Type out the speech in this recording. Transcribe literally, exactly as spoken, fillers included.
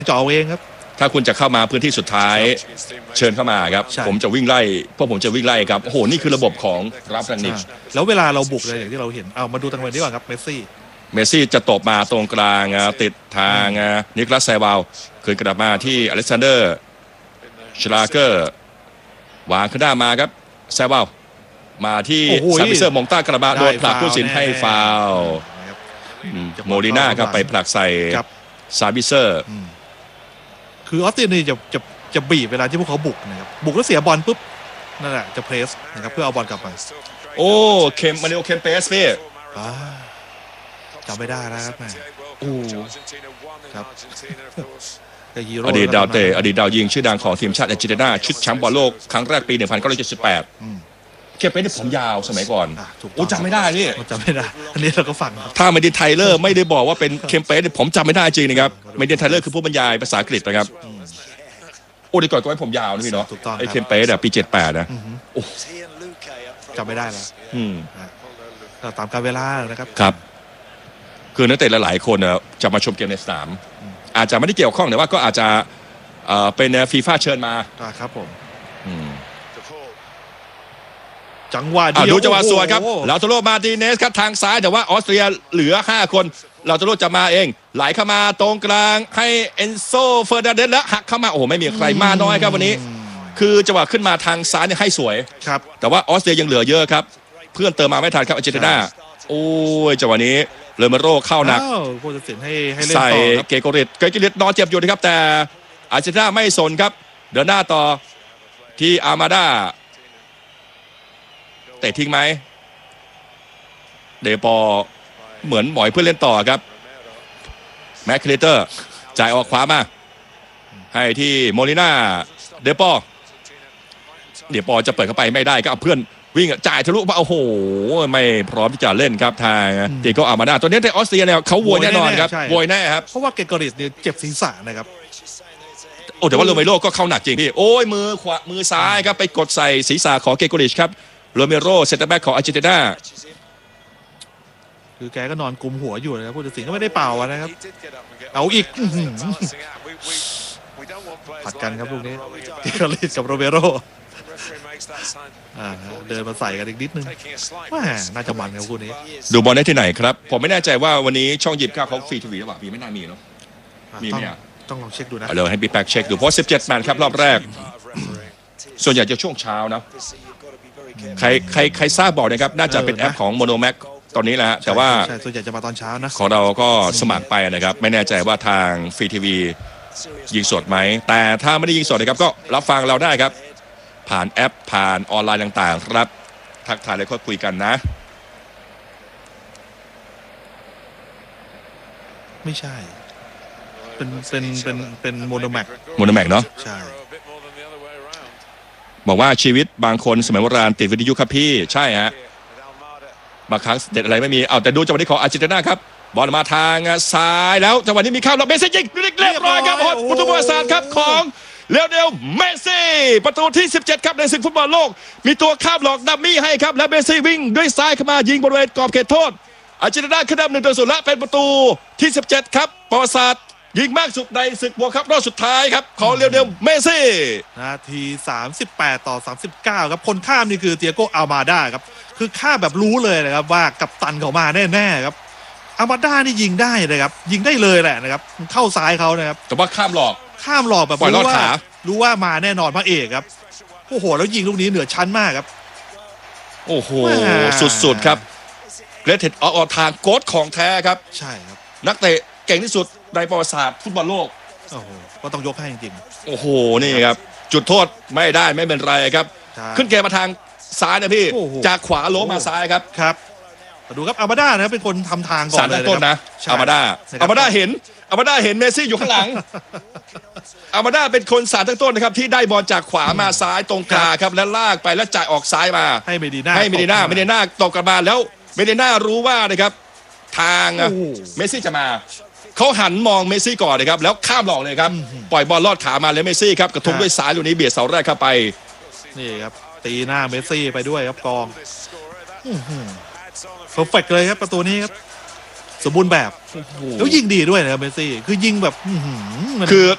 จ่อเองครับถ้าคุณจะเข้ามาพื้นที่สุดท้ายเชิญเข้ามาครับผมจะวิ่งไล่พวกผมจะวิ่งไล่ครับโอ้โหนี่คือระบบของรับรังนิกแล้วเวลาเราบุกเลยอย่างที่เราเห็นเอามาดูทางวันนี้ก่อนครับเมสซี่เมสซี่จะตบมาตรงกลางติดทางนิโคลัสไซวาลคืนกลับมาที่อเล็กซานเดอร์ชลาเกอร์วางขึ้นหน้ามาครับไซวาลมาที่ซาบิเซอร์มงต้ากระบะโดนผลักผู้สินให้ฟาวโมลิน่าครับไปผลักใส่ซาบิเซอร์คือออสเตรเลียจะจะจะบีบเวลาที่พวกเขาบุกนะครับบุกแล้วเสียบอลปุ๊บนั่นแหละจะเพรสนะครับเพื่อเอาบอลกลับมาโอ้เคมมาเนโอเคมเปสพี่จำไม่ได้แล้วครับแม่โอ้ครับอดีตดาวเตะอดีตดาวยิงชื่อดังของทีมชาติอาร์เจนตินาชุดแชมป์บอลโลกครั้งแรกปีหนึ่งพันเก้าร้อยเจ็ดสิบแปดเคมเปสที่ผมยาวสมัยก่อนโอ้จำไม่ได้นี่จำไม่ได้อันนี้เราก็ฟังถ้าเมดินไทเลอร์ไม่ได้บอกว่าเป็นเคมเปสผมจำไม่ได้จริงนะครับเมดินไทเลอร์คือผู้บรรยายภาษาอังกฤษนะครับโอ้ดีก่อนก็ให้ผมยาวนะพี่เนาะไอ้เคมเปสอะปีเจ็ดแปดนะโอ้จำไม่ได้แล้วอืมตามกาลเวลานะครับครับคือนักเตะหลายๆคนจะมาชมเกมในสนามอาจจะไม่ได้เกี่ยวข้องแต่ว่าก็อาจจะเป็นฟีฟ่าเชิญมาครับผมจังหวะเดียวดูจังหวะสวยครับลาโตโรมาร์ติเนสครับทางซ้ายแต่ว่าออสเตรียเหลือห้าคนลาโตโรจะมาเองไหลเข้ามาตรงกลางให้เอนโซเฟอร์นันเดสแล้วหักเข้ามาโอ้โหไม่มีใครมาน้อยครับวันนี้คือจังหวะขึ้นมาทางซ้ายเนี่ยให้สวยครับแต่ว่าออสเตรียยังเหลือเยอะครับเพื่อนเติมมาไม่ทันครับอาร์เจนตินาโอ้ยจังหวะนี้เลเมโรเข้าหนักใส่เกโกริตเกโกริตนอนเจ็บอยู่นะครับแต่อาร์เจนตินาไม่สนครับเดินหน้าต่อที่อามาดาเตะทิ้งไหมเดปอเหมือนหมอยเพื่อเล่นต่อครับแม็กคลีเตอร์จ่ายออกขวามาให้ที่โมลิน่าเดปอเดปอจะเปิดเข้าไปไม่ได้ก็เอาเพื่อนวิ่งจ่ายทะลุมาโอ้โหไม่พร้อมที่จะเล่นครับทางตีก็อามาดาตัวนี้ในออสเตรียเนี่ยเขาโวยแน่นอนครับโวยแน่ครับเพราะว่าเกโกริตเนี่ยเจ็บศีรษะนะครับโอ้แต่ว่าโรเมโรก็เข้าหนักจริงพี่โอ้ยมือขวามือซ้ายครับไปกดใส่ศีรษะของเกโกริชครับโรเมโรเซนเตอร์แบ็กของอาร์เจนตินาคือแกก็นอนกุมหัวอยู่นะครับผู้ตัดสินก็ไม่ได้เป่านะครับเอาอีกผัดกันครับลูกนี้เกโกริชกับโรเมโรเดินมาใส่กันอีกนิดนึงว่าน่าจะมันครับคู่นี้ดูบอลได้ที่ไหนครับผมไม่แน่ใจว่าวันนี้ช่องยิบก้าเขาฟรีทีวีหรือเปล่ามีไม่น่ามีเนาะมีไหมอ่ะต้องลองเช็คดูนะเลยให้บีแบ็กเช็คดูเพราะสิบเจ็ดแมนครับรอบแรกส่วนใหญ่จะช่วงเช้านะใครใครใครทราบบอกนะครับน่าจะเป็นแอปของโมโนแม็กตอนนี้แหละแต่ว่าส่วนใหญ่จะมาตอนเช้านะของเราก็สมัครไปนะครับไม่แน่ใจว่าทางฟรีทีวียิงสดไหมแต่ถ้าไม่ได้ยิงสดนะครับก็รับฟังเราได้ครับผ่านแอปผ่านออนไลน์ต่างๆครับทักทายแล้วก็คุยกันนะไม่ใช่เป็นเป็นเป็นเป็นโมโนแม็กโมโนแม็กเนาะใช่บอกว่าชีวิตบางคนสมัยโบราณติดวิทยุครับพี่ใช่ฮะบางครั้งเด็ดอะไรไม่มีเอาแต่ดูจังหวะนี้ของอาร์เจนตินาครับบอลมาทางซ้ายแล้วจังหวะนี้มีข้ามเราเมสซี่ยิงเรียบร้อยครับโอ้โหประตูประวัติศาสตร์ครับของเลโอเนลเมสซี่ประตูที่สิบเจ็ดครับในศึกฟุตบอลโลกมีตัวข้ามหลอกดัมมี่ให้ครับและเมสซี่วิ่งด้วยซ้ายเข้ามายิงบริเวณกรอบเขตโทษอาร์เจนตินาขึ้นนำหนึ่งต่อศูนย์และเป็นประตูที่สิบเจ็ดครับประวัติศาสตร์ยิงมากสุดในศึกเวิลด์คัพรอบสุดท้ายครับของเลโอเนลเมสซี่นาทีสามสิบแปดต่อสามสิบเก้าครับคนข้ามนี่คือเตียโกอัลมาดาครับคือข้ามแบบรู้เลยนะครับว่ากัปตันเขามาแน่ๆครับอัลมาดานี่ยิงได้เลยครับยิงได้เลยแหละนะครับเข้าซ้ายเขานะครับแต่ว่าข้ามหลอกข้ามหลอกแบบปล่อยลอดขารู้ว่ามาแน่นอนพระเอกครับโอ้โหแล้วยิงลูกนี้เหนือชั้นมากครับโอ้โหสุดๆครับเกรทเทดออกทางโค้ชของแท้ครับใช่ครับนักเตะเก่งที่สุดในประวัติศาสตร์ฟุตบอลโลกโอ้โหก็ต้องยกให้จริงๆโอ้โหนี่ครับจุดโทษไม่ได้ไม่เป็นไรครับขึ้นเกมมาทางซ้ายนะพี่จากขวาล้มมาซ้ายครับครับดูครับอามาด้านะเป็นคนทำทางก่อนเลยต้นนะอามาด้าอามาด้าเห็นอามาด้าเห็นเมสซี่อยู่ข้างหลังอามาด้าเป็นคนสารตั้งต้นนะครับที่ได้บอลจากขวามาซ้ายตรงกลางครับแล้วลากไปแล้วจ่ายออกซ้ายมาให้เมดิน่าให้เมดิน่าเมดิน่าตกกลับมาแล้วเมดิน่ารู้ว่านะครับทางเมสซี่จะมาเขาหันมองเมสซี่ก่อนนะครับแล้วข้ามหลอกเลยครับปล่อยบอลลอดขามาแล้วเมสซี่ครับกระทุ้งด้วยซ้ายลูกนี้เบียดเสาแรกเข้าไปนี่ครับตีหน้าเมสซี่ไปด้วยครับกองเพอร์เฟกต์เลยครับประตูนี้ครับสมบูรณ์แบบแล้วยิงดีด้วยนะครับเมสซี่คือยิงแบบคือ